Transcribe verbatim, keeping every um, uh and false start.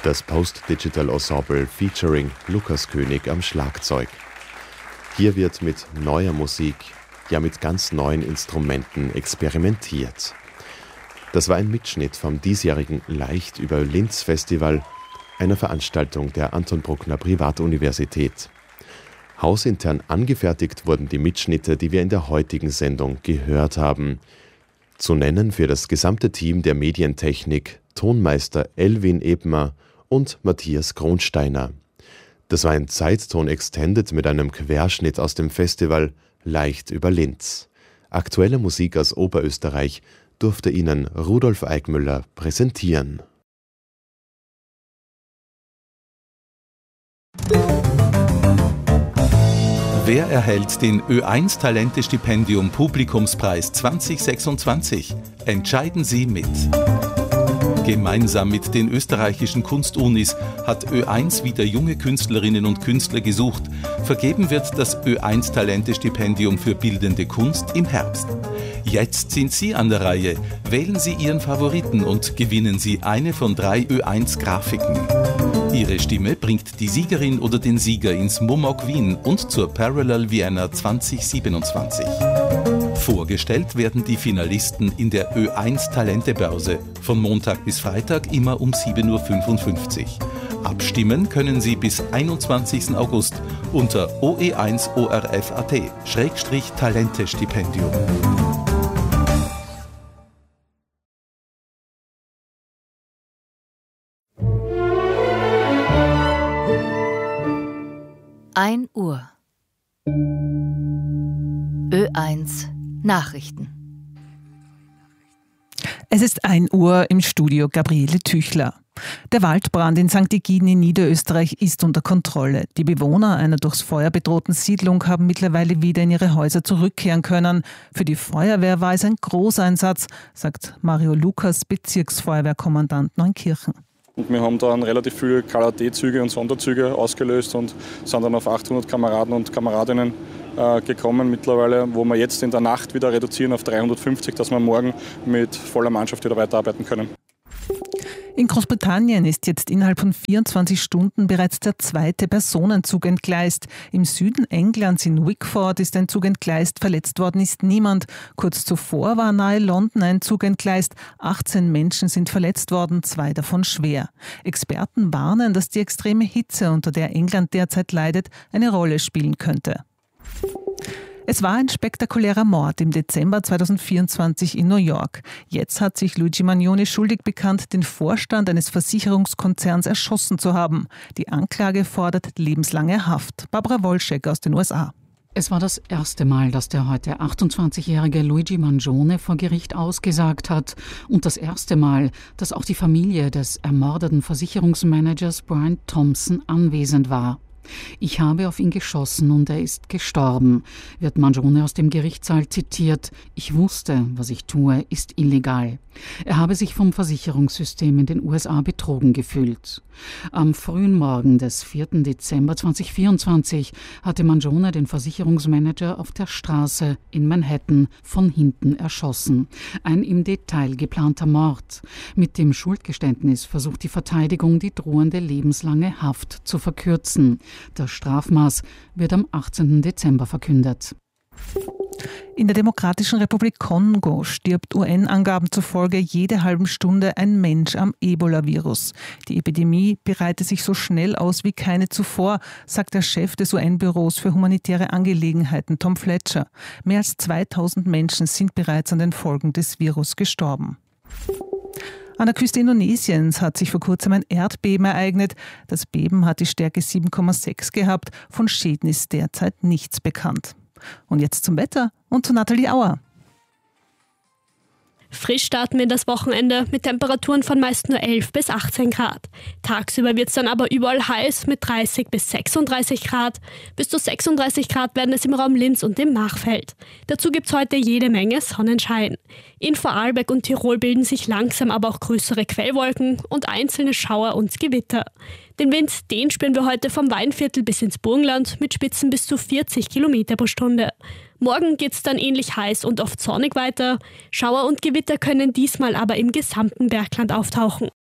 Das Post-Digital Ensemble featuring Lukas König am Schlagzeug. Hier wird mit neuer Musik, ja mit ganz neuen Instrumenten experimentiert. Das war ein Mitschnitt vom diesjährigen Leicht über Linz Festival, einer Veranstaltung der Anton Bruckner Privatuniversität. Hausintern angefertigt wurden die Mitschnitte, die wir in der heutigen Sendung gehört haben. Zu nennen für das gesamte Team der Medientechnik Tonmeister Elwin Ebner und Matthias Kronsteiner. Das war ein Zeitton Extended mit einem Querschnitt aus dem Festival Leicht über Linz. Aktuelle Musik aus Oberösterreich durfte Ihnen Rudolf Eickmüller präsentieren. Wer erhält den Ö eins Talente-Stipendium Publikumspreis zwanzig sechsundzwanzig? Entscheiden Sie mit. Gemeinsam mit den österreichischen Kunstunis hat Ö eins wieder junge Künstlerinnen und Künstler gesucht. Vergeben wird das Ö eins Talente-Stipendium für bildende Kunst im Herbst. Jetzt sind Sie an der Reihe. Wählen Sie Ihren Favoriten und gewinnen Sie eine von drei Ö eins Grafiken. Ihre Stimme bringt die Siegerin oder den Sieger ins Momok Wien und zur Parallel Vienna zwanzig siebenundzwanzig. Vorgestellt werden die Finalisten in der Ö eins Talentebörse von Montag bis Freitag immer um sieben Uhr fünfundfünfzig. Abstimmen können Sie bis einundzwanzigsten August unter o e eins o r f punkt a t Schrägstrich Talente-Stipendium. ein Uhr. Ö eins Nachrichten. Es ist ein Uhr, im Studio Gabriele Tüchler. Der Waldbrand in Sankt Egidien in Niederösterreich ist unter Kontrolle. Die Bewohner einer durchs Feuer bedrohten Siedlung haben mittlerweile wieder in ihre Häuser zurückkehren können. Für die Feuerwehr war es ein Großeinsatz, sagt Mario Lukas, Bezirksfeuerwehrkommandant Neunkirchen. Und wir haben dann relativ viele K L A T-Züge und Sonderzüge ausgelöst und sind dann auf achthundert Kameraden und Kameradinnen äh, gekommen mittlerweile, wo wir jetzt in der Nacht wieder reduzieren auf dreihundertfünfzig, dass wir morgen mit voller Mannschaft wieder weiterarbeiten können. In Großbritannien ist jetzt innerhalb von vierundzwanzig Stunden bereits der zweite Personenzug entgleist. Im Süden Englands in Wickford ist ein Zug entgleist, verletzt worden ist niemand. Kurz zuvor war nahe London ein Zug entgleist. achtzehn Menschen sind verletzt worden, zwei davon schwer. Experten warnen, dass die extreme Hitze, unter der England derzeit leidet, eine Rolle spielen könnte. Es war ein spektakulärer Mord im Dezember zweitausendvierundzwanzig in New York. Jetzt hat sich Luigi Magnoni schuldig bekannt, den Vorstand eines Versicherungskonzerns erschossen zu haben. Die Anklage fordert lebenslange Haft. Barbara Wolschek aus den U S A. Es war das erste Mal, dass der heute achtundzwanzigjährige Luigi Mangione vor Gericht ausgesagt hat. Und das erste Mal, dass auch die Familie des ermordeten Versicherungsmanagers Brian Thompson anwesend war. Ich habe auf ihn geschossen und er ist gestorben, wird Mangione aus dem Gerichtssaal zitiert. Ich wusste, was ich tue, ist illegal. Er habe sich vom Versicherungssystem in den U S A betrogen gefühlt. Am frühen Morgen des vierten Dezember zweitausendvierundzwanzig hatte Mangione den Versicherungsmanager auf der Straße in Manhattan von hinten erschossen. Ein im Detail geplanter Mord. Mit dem Schuldgeständnis versucht die Verteidigung, die drohende lebenslange Haft zu verkürzen. Das Strafmaß wird am achtzehnten Dezember verkündet. In der Demokratischen Republik Kongo stirbt U N-Angaben zufolge jede halbe Stunde ein Mensch am Ebola-Virus. Die Epidemie breite sich so schnell aus wie keine zuvor, sagt der Chef des U N-Büros für humanitäre Angelegenheiten, Tom Fletcher. Mehr als zweitausend Menschen sind bereits an den Folgen des Virus gestorben. An der Küste Indonesiens hat sich vor kurzem ein Erdbeben ereignet. Das Beben hat die Stärke sieben Komma sechs gehabt. Von Schäden ist derzeit nichts bekannt. Und jetzt zum Wetter und zu Nathalie Auer. Frisch starten wir in das Wochenende mit Temperaturen von meist nur elf bis achtzehn Grad. Tagsüber wird es dann aber überall heiß mit dreißig bis sechsunddreißig Grad. Bis zu sechsunddreißig Grad werden es im Raum Linz und im Machfeld. Dazu gibt es heute jede Menge Sonnenschein. In Vorarlberg und Tirol bilden sich langsam aber auch größere Quellwolken und einzelne Schauer und Gewitter. Den Wind, den spüren wir heute vom Weinviertel bis ins Burgenland mit Spitzen bis zu vierzig Kilometer pro Stunde. Morgen geht's dann ähnlich heiß und oft sonnig weiter. Schauer und Gewitter können diesmal aber im gesamten Bergland auftauchen.